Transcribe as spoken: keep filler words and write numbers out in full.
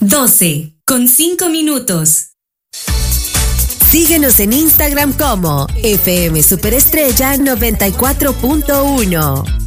doce con cinco minutos. Síguenos en Instagram como F M Superestrella noventa y cuatro punto uno.